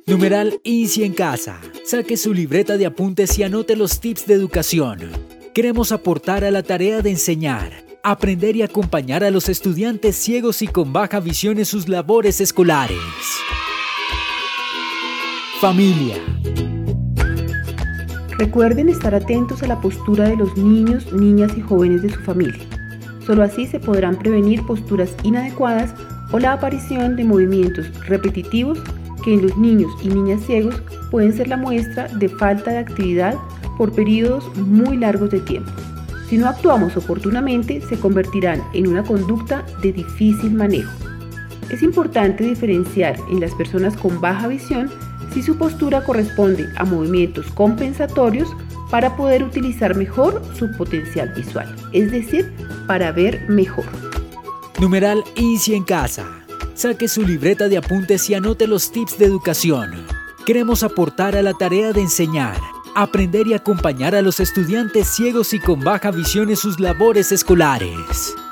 Numeral INSI en casa. Saque su libreta de apuntes y anote los tips de educación. Queremos aportar a la tarea de enseñar, aprender y acompañar a los estudiantes ciegos y con baja visión en sus labores escolares. Familia. Recuerden estar atentos a la postura de los niños, niñas y jóvenes de su familia. Solo así se podrán prevenir posturas inadecuadas o la aparición de movimientos repetitivos que en los niños y niñas ciegos pueden ser la muestra de falta de actividad por periodos muy largos de tiempo. Si no actuamos oportunamente, se convertirán en una conducta de difícil manejo. Es importante diferenciar en las personas con baja visión si su postura corresponde a movimientos compensatorios para poder utilizar mejor su potencial visual, es decir, para ver mejor. Numeral INSI en casa. Saque su libreta de apuntes y anote los tips de educación. Queremos aportar a la tarea de enseñar, aprender y acompañar a los estudiantes ciegos y con baja visión en sus labores escolares.